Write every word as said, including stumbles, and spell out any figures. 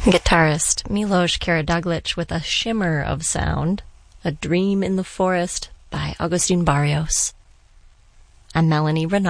Guitarist Milos Karaduglic with A Shimmer of Sound, A Dream in the Forest by Agustin Barrios. I'm Melanie Renaud.